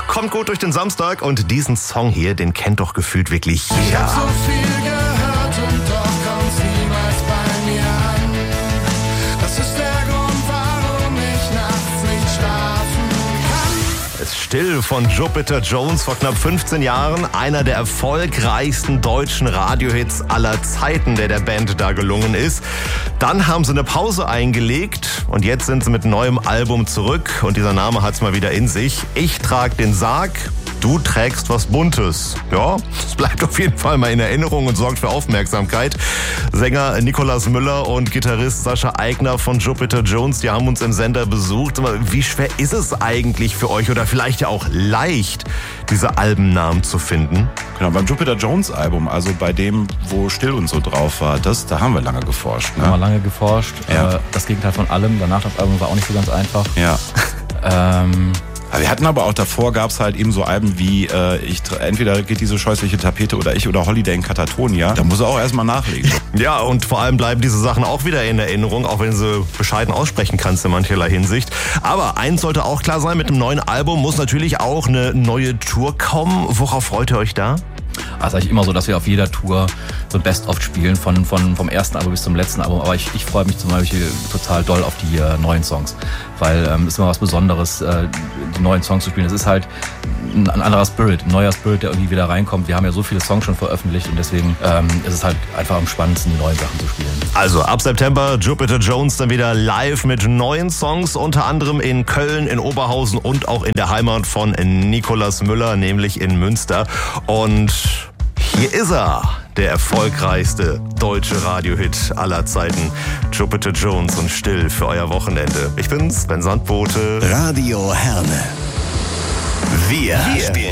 kommt gut durch den Samstag und diesen Song hier, den kennt doch gefühlt wirklich jeder. Ich hab so viel gehört und doch kommt's niemals bei mir an. Das ist der Grund, warum ich nachts nicht schlafen kann. Es ist Still von Jupiter Jones vor knapp 15 Jahren. Einer der erfolgreichsten deutschen Radiohits aller Zeiten, der Band da gelungen ist. Dann haben sie eine Pause eingelegt und jetzt sind sie mit neuem Album zurück. Und dieser Name hat's mal wieder in sich. Ich trag den Sarg. Du trägst was Buntes. Ja, das bleibt auf jeden Fall mal in Erinnerung und sorgt für Aufmerksamkeit. Sänger Nikolaus Müller und Gitarrist Sascha Aigner von Jupiter Jones, die haben uns im Sender besucht. Wie schwer ist es eigentlich für euch oder vielleicht ja auch leicht, diese Albennamen zu finden? Genau, beim Jupiter Jones Album, also bei dem, wo Still und so drauf war, da haben wir lange geforscht. Ne? Haben wir lange geforscht. Ja. Das Gegenteil von allem. Danach das Album war auch nicht so ganz einfach. Ja. Wir hatten aber auch davor, gab's halt eben so Alben wie entweder geht diese scheußliche Tapete oder Holiday in Katatonia. Da muss er auch erstmal nachlegen. Ja, und vor allem bleiben diese Sachen auch wieder in Erinnerung, auch wenn sie bescheiden aussprechen kannst in mancherlei Hinsicht. Aber eins sollte auch klar sein, mit dem neuen Album muss natürlich auch eine neue Tour kommen. Worauf freut ihr euch da? Also eigentlich immer so, dass wir auf jeder Tour so ein Best-of spielen, vom ersten Album bis zum letzten Album. Aber ich freue mich zum Beispiel total doll auf die neuen Songs, weil es ist immer was Besonderes, die neuen Songs zu spielen. Es ist halt ein anderer Spirit, ein neuer Spirit, der irgendwie wieder reinkommt. Wir haben ja so viele Songs schon veröffentlicht und deswegen ist es halt einfach am spannendsten, die neuen Sachen zu spielen. Also ab September Jupiter Jones dann wieder live mit neuen Songs, unter anderem in Köln, in Oberhausen und auch in der Heimat von Nikolaus Müller, nämlich in Münster. Und hier ist er, der erfolgreichste deutsche Radiohit aller Zeiten. Jupiter Jones und Still für euer Wochenende. Ich bin's, Ben Sandbote. Radio Herne. Wir spielen